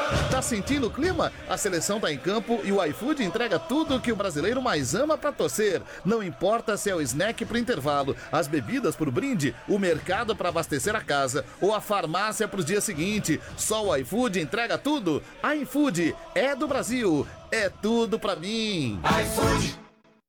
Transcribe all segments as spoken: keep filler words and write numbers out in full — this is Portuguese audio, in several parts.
Tá sentindo o clima? A seleção tá em campo e o iFood entrega tudo que o brasileiro mais ama pra torcer. Não importa se é o snack pro intervalo, as bebidas pro brinde, o mercado pra abastecer a casa ou a farmácia pros dias seguintes. Só o iFood entrega tudo. iFood é do Brasil, é tudo pra mim. iFood.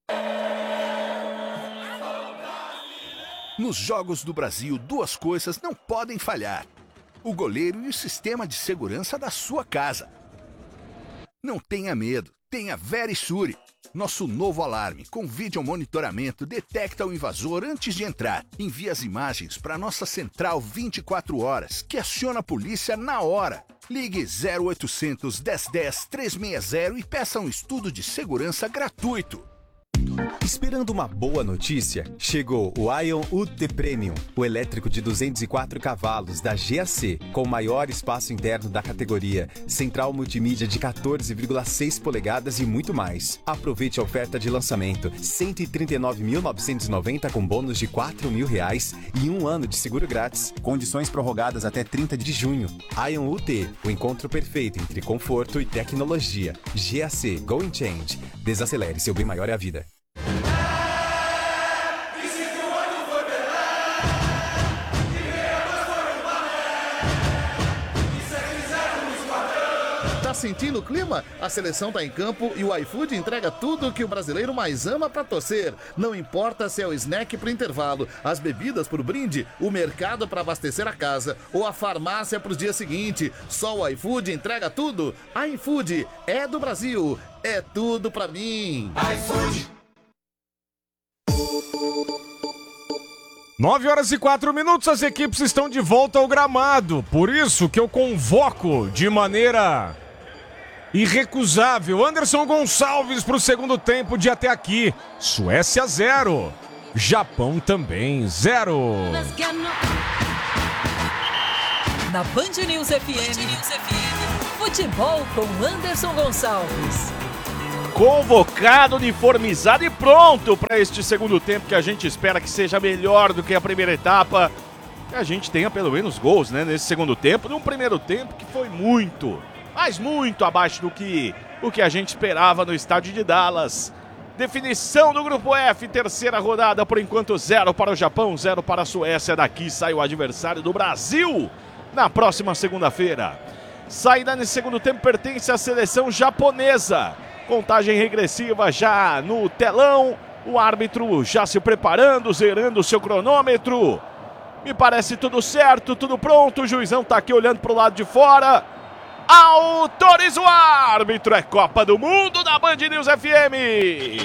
Nos Jogos do Brasil, duas coisas não podem falhar: o goleiro e o sistema de segurança da sua casa. Não tenha medo, tenha Verisure. Nosso novo alarme com vídeo monitoramento detecta o invasor antes de entrar. Envia as imagens para nossa central vinte e quatro horas, que aciona a polícia na hora. Ligue zero oitocentos, dez dez, trezentos e sessenta e peça um estudo de segurança gratuito. Esperando uma boa notícia? Chegou o Ion U T Premium, o elétrico de duzentos e quatro cavalos da G A C, com o maior espaço interno da categoria, central multimídia de quatorze vírgula seis polegadas e muito mais. Aproveite a oferta de lançamento, cento e trinta e nove mil novecentos e noventa com bônus de quatro mil reais e um ano de seguro grátis. Condições prorrogadas até trinta de junho. Ion U T, o encontro perfeito entre conforto e tecnologia. G A C Going Change. Desacelere, seu bem maior é a vida. Tá sentindo o clima? A seleção tá em campo e o iFood entrega tudo que o brasileiro mais ama pra torcer. Não importa se é o snack pro intervalo, as bebidas pro brinde, o mercado pra abastecer a casa ou a farmácia pros dias seguintes. Só o iFood entrega tudo. iFood é do Brasil, é tudo pra mim. iFood. nove horas e quatro minutos, as equipes estão de volta ao gramado. Por isso que eu convoco de maneira irrecusável Anderson Gonçalves para o segundo tempo de até aqui. Suécia zero, Japão também zero. Na Band News F M, Band News F M, futebol com Anderson Gonçalves. Convocado, uniformizado e pronto para este segundo tempo que a gente espera que seja melhor do que a primeira etapa. Que a gente tenha pelo menos gols, né, nesse segundo tempo, num primeiro tempo que foi muito, mas muito abaixo do que, o que a gente esperava no estádio de Dallas. Definição do Grupo F, terceira rodada, por enquanto zero para o Japão, zero para a Suécia. Daqui sai o adversário do Brasil na próxima segunda-feira. Saída nesse segundo tempo pertence à seleção japonesa. Contagem regressiva já no telão, o árbitro já se preparando, zerando o seu cronômetro. Me parece tudo certo, tudo pronto, o juizão tá aqui olhando pro lado de fora. Autoriza o árbitro, é Copa do Mundo da Band News F M.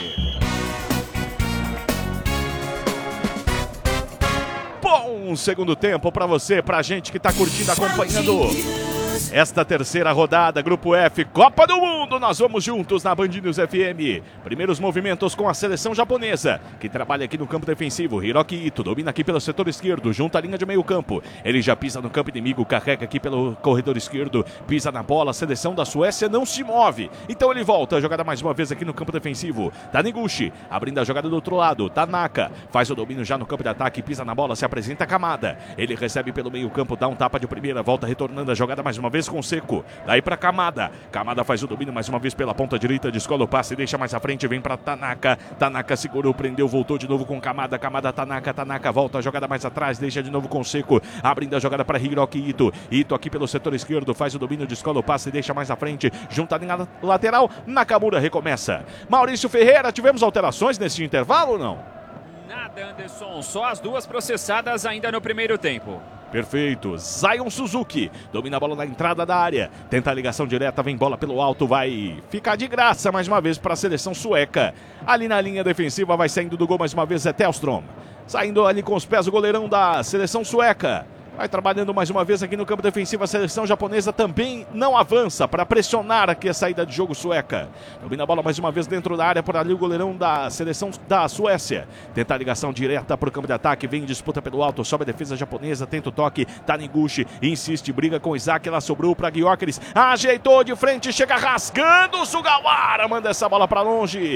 Bom segundo tempo pra você, pra gente que tá curtindo, acompanhando esta terceira rodada, Grupo F, Copa do Mundo. Nós vamos juntos na Band News F M. Primeiros movimentos com a seleção japonesa, que trabalha aqui no campo defensivo. Hiroki Ito domina aqui pelo setor esquerdo, junto à linha de meio campo. Ele já pisa no campo inimigo, carrega aqui pelo corredor esquerdo, pisa na bola. A seleção da Suécia não se move. Então ele volta, a jogada mais uma vez aqui no campo defensivo. Taniguchi, abrindo a jogada do outro lado. Tanaka, faz o domínio já no campo de ataque, pisa na bola, se apresenta Kamada. Ele recebe pelo meio campo, dá um tapa de primeira, volta retornando a jogada mais uma vez com Seco, daí para Kamada. Kamada faz o domínio mais uma vez pela ponta direita, descola o passe, deixa mais à frente, vem para Tanaka. Tanaka segurou, prendeu, voltou de novo com Kamada. Kamada, Tanaka, Tanaka volta a jogada mais atrás, deixa de novo com Seco, abrindo a jogada para Hiroki Ito. Ito aqui pelo setor esquerdo, faz o domínio, descola o passe, deixa mais à frente, junta a linha lateral. Nakamura recomeça. Maurício Ferreira, tivemos alterações nesse intervalo ou não? Nada, Anderson, só as duas processadas ainda no primeiro tempo. Perfeito, Zion Suzuki domina a bola na entrada da área, tenta a ligação direta, vem bola pelo alto, vai ficar de graça mais uma vez para a seleção sueca. Ali na linha defensiva vai saindo do gol mais uma vez é Tellström, saindo ali com os pés o goleirão da seleção sueca. Vai trabalhando mais uma vez aqui no campo defensivo. A seleção japonesa também não avança para pressionar aqui a saída de jogo sueca. Domina a bola mais uma vez dentro da área. Por ali o goleirão da seleção da Suécia. Tenta a ligação direta para o campo de ataque. Vem em disputa pelo alto. Sobe a defesa japonesa. Tenta o toque. Taniguchi insiste. Briga com o Isaac. Ela sobrou para Gyökeres. Ajeitou de frente. Chega rasgando. O Sugawara manda essa bola para longe.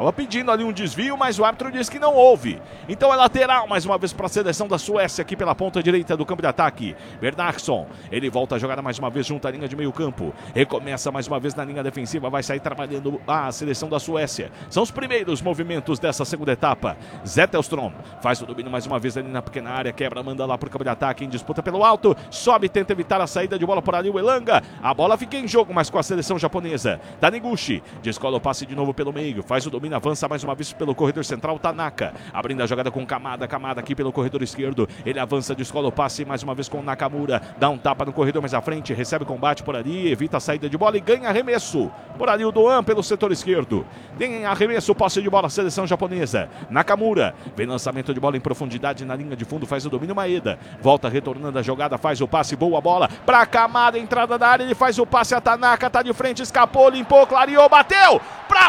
Estava pedindo ali um desvio, mas o árbitro disse que não houve. Então é lateral mais uma vez para a seleção da Suécia aqui pela ponta direita do campo de ataque. Bernardsson, ele volta a jogada mais uma vez junto à linha de meio campo. Recomeça mais uma vez na linha defensiva, vai sair trabalhando a seleção da Suécia. São os primeiros movimentos dessa segunda etapa. Zetterström faz o domínio mais uma vez ali na pequena área, quebra, manda lá para o campo de ataque, em disputa pelo alto, sobe, tenta evitar a saída de bola por ali o Elanga. A bola fica em jogo, mas com a seleção japonesa. Taniguchi descola o passe de novo pelo meio, faz o domínio, avança mais uma vez pelo corredor central. Tanaka abrindo a jogada com Kamada, Kamada aqui pelo corredor esquerdo, ele avança, descola o passe mais uma vez com Nakamura, dá um tapa no corredor mais à frente, recebe combate por ali, evita a saída de bola e ganha arremesso por ali o Doan pelo setor esquerdo. Tem arremesso, posse de bola, seleção japonesa. Nakamura vem lançamento de bola em profundidade na linha de fundo, faz o domínio. Maeda volta retornando a jogada, faz o passe, boa bola pra Kamada, entrada da área, ele faz o passe a Tanaka, tá de frente, escapou, limpou, clareou, bateu pra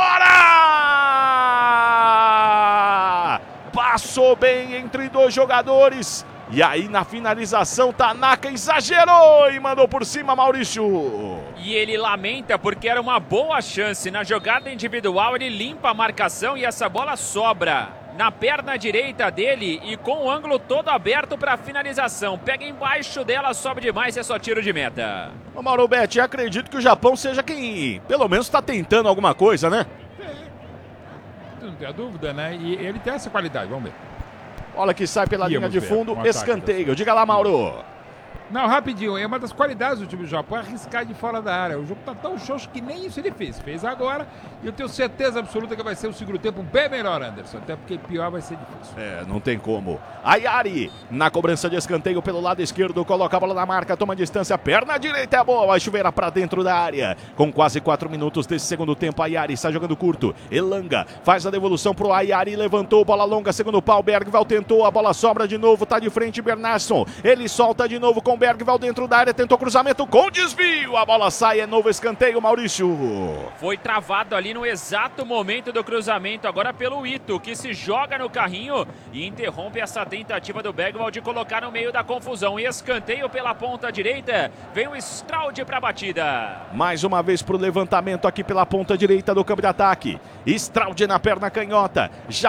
fora! Passou bem entre dois jogadores. E aí na finalização Tanaka exagerou e mandou por cima Maurício. E ele lamenta porque era uma boa chance. Na jogada individual ele limpa a marcação e essa bola sobra na perna direita dele e com o ângulo todo aberto para finalização. Pega embaixo dela, sobe demais e é só tiro de meta. Ô Mauro Betti, acredito que o Japão seja quem pelo menos está tentando alguma coisa, né? Não tem a dúvida, né? E ele tem essa qualidade, vamos ver. Bola que sai pela Íamos linha de ver, fundo, um escanteio. Diga lá, Mauro. Não, rapidinho, é uma das qualidades do time do Japão, é arriscar de fora da área. O jogo tá tão xoxo que nem isso ele fez. Fez agora e eu tenho certeza absoluta que vai ser o segundo tempo bem melhor, Anderson. Até porque pior vai ser difícil. É, não tem como. Ayari, na cobrança de escanteio pelo lado esquerdo, coloca a bola na marca, toma distância, perna direita é boa, vai chuveira pra dentro da área. Com quase quatro minutos desse segundo tempo, Ayari está jogando curto. Elanga faz a devolução pro Ayari, levantou, bola longa, segundo pau, Bergvall tentou, a bola sobra de novo, tá de frente Bernardsson. Ele solta de novo com Bergvall dentro da área, tentou cruzamento com desvio, a bola sai, é novo escanteio, Maurício. Foi travado ali no exato momento do cruzamento, agora pelo Ito, que se joga no carrinho e interrompe essa tentativa do Bergvall de colocar no meio da confusão. E escanteio pela ponta direita, vem o Straud para a batida. Mais uma vez para o levantamento aqui pela ponta direita do campo de ataque. Straud na perna canhota, já